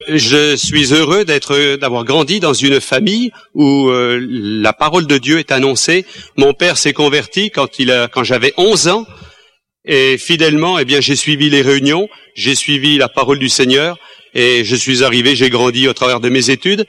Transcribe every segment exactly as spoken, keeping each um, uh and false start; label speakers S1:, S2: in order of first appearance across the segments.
S1: Je suis heureux d'être, d'avoir grandi dans une famille où euh, la parole de Dieu est annoncée. Mon père s'est converti quand il a, quand j'avais onze ans, et fidèlement, eh bien, j'ai suivi les réunions, j'ai suivi la parole du Seigneur, et je suis arrivé, j'ai grandi au travers de mes études,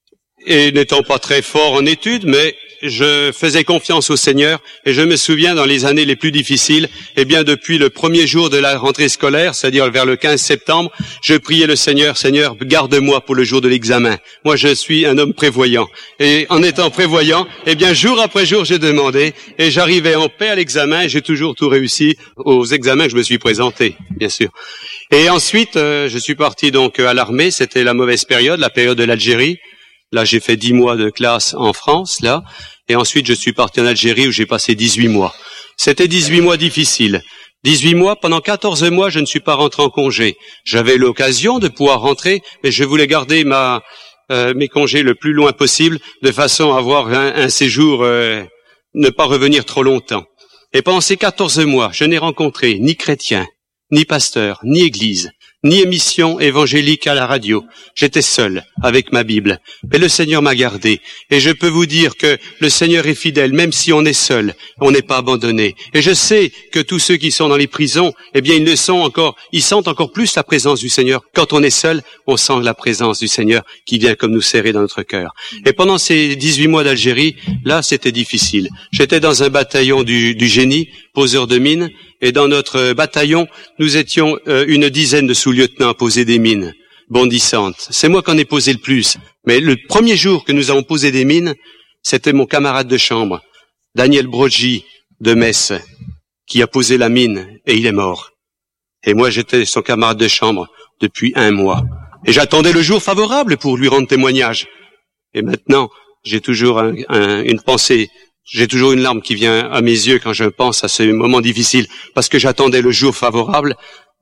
S1: et n'étant pas très fort en études, mais je faisais confiance au Seigneur, et je me souviens dans les années les plus difficiles, eh bien depuis le premier jour de la rentrée scolaire, c'est-à-dire vers le quinze septembre, je priais le Seigneur, Seigneur, garde-moi pour le jour de l'examen. Moi, je suis un homme prévoyant, et en étant prévoyant, eh bien jour après jour, j'ai demandé, et j'arrivais en paix à l'examen, et j'ai toujours tout réussi aux examens que je me suis présenté, bien sûr. Et ensuite, euh, je suis parti donc à l'armée, c'était la mauvaise période, la période de l'Algérie. Là, j'ai fait dix mois de classe en France, là, et ensuite je suis parti en Algérie où j'ai passé dix-huit mois. C'était dix-huit mois difficiles. dix-huit mois, pendant quatorze mois, je ne suis pas rentré en congé. J'avais l'occasion de pouvoir rentrer, mais je voulais garder ma euh, mes congés le plus loin possible, de façon à avoir un, un séjour, euh, ne pas revenir trop longtemps. Et pendant ces quatorze mois, je n'ai rencontré ni chrétien, ni pasteur, ni église, ni émission évangélique à la radio. J'étais seul avec ma Bible. Mais le Seigneur m'a gardé. Et je peux vous dire que le Seigneur est fidèle, même si on est seul, on n'est pas abandonné. Et je sais que tous ceux qui sont dans les prisons, eh bien, ils le sont encore, ils sentent encore plus la présence du Seigneur. Quand on est seul, on sent la présence du Seigneur qui vient comme nous serrer dans notre cœur. Et pendant ces dix-huit mois d'Algérie, là, c'était difficile. J'étais dans un bataillon du, du génie, poseur de mines. Et dans notre bataillon, nous étions euh, une dizaine de sous-lieutenants à poser des mines bondissantes. C'est moi qui en ai posé le plus. Mais le premier jour que nous avons posé des mines, c'était mon camarade de chambre, Daniel Broggi de Metz, qui a posé la mine et il est mort. Et moi, j'étais son camarade de chambre depuis un mois. Et j'attendais le jour favorable pour lui rendre témoignage. Et maintenant, j'ai toujours un, un, une pensée. J'ai toujours une larme qui vient à mes yeux quand je pense à ce moment difficile, parce que j'attendais le jour favorable,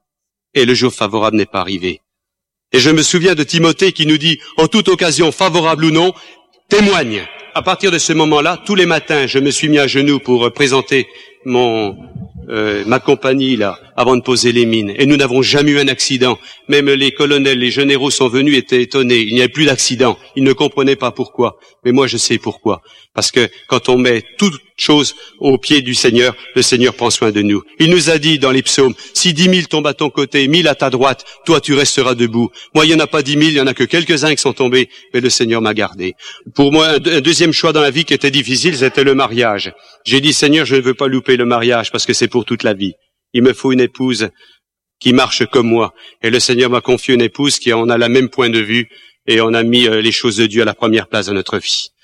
S1: et le jour favorable n'est pas arrivé. Et je me souviens de Timothée qui nous dit, en toute occasion, favorable ou non, témoigne. À partir de ce moment-là, tous les matins, je me suis mis à genoux pour présenter mon euh, ma compagnie là, avant de poser les mines. Et nous n'avons jamais eu un accident. Même les colonels, les généraux sont venus, étaient étonnés. Il n'y avait plus d'accident. Ils ne comprenaient pas pourquoi. Mais moi, je sais pourquoi. Parce que quand on met toute chose au pied du Seigneur, le Seigneur prend soin de nous. Il nous a dit dans les psaumes, si dix mille tombent à ton côté, mille à ta droite, toi tu resteras debout. Moi, il n'y en a pas dix mille, il n'y en a que quelques-uns qui sont tombés, mais le Seigneur m'a gardé. Pour moi, un deuxième choix dans la vie qui était difficile, c'était le mariage. J'ai dit, Seigneur, je ne veux pas louper le mariage parce que c'est pour toute la vie. Il me faut une épouse qui marche comme moi. Et le Seigneur m'a confié une épouse qui en a le même point de vue et on a mis les choses de Dieu à la première place de notre vie.